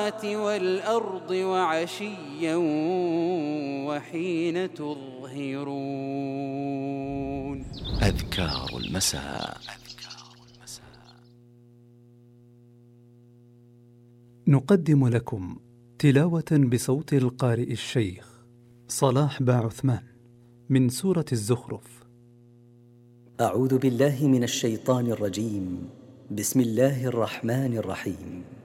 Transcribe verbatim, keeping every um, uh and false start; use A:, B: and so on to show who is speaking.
A: والأرض وعشيا وحين تظهرون.
B: أذكار المساء.
C: نقدم لكم تلاوة بصوت القارئ الشيخ صلاح با عثمان من سورة الزخرف.
D: أعوذ بالله من الشيطان الرجيم. بسم الله الرحمن الرحيم.